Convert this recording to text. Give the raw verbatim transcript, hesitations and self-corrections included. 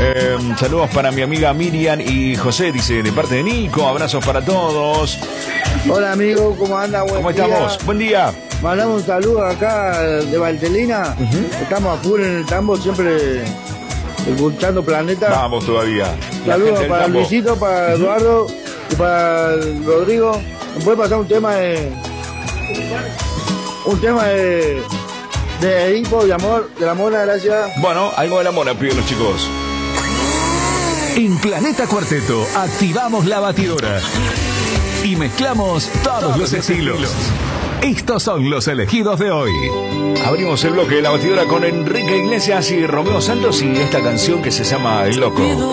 Eh, saludos para mi amiga Miriam y José, dice, de parte de Nico. Abrazos para todos. Hola amigo, ¿cómo anda? Buen ¿Cómo día. estamos? Buen día. Mandamos un saludo acá de Valtelina. Uh-huh. Estamos a full en el tambo, siempre escuchando Planeta. Vamos todavía. Saludos para tambo. Luisito, para uh-huh. Eduardo y para Rodrigo. ¿Me puede pasar un tema de... Un tema de... de Edipo, de amor, de la mona, gracias. Bueno, algo de la mona piden los chicos. En Planeta Cuarteto activamos la batidora y mezclamos todos, todos los estilos. estilos. Estos son los elegidos de hoy. Abrimos el bloque de la batidora con Enrique Iglesias y Romeo Santos y esta canción que se llama El Loco.